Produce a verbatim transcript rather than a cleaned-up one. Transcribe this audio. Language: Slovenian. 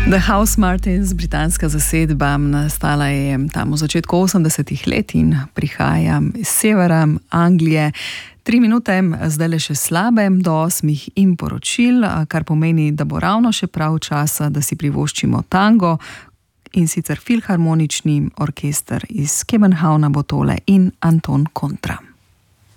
The Housemartins, britanska zasedba, nastala je tam v začetku osemdesetih let in prihaja iz severa Anglije. Tri minute, zdaj le še slabe, do osmih in poročil, kar pomeni, da bo ravno še prav čas, da si privoščimo tango, in sicer filharmonični orkester iz Kebenhavna bo tole in Anton Kontra.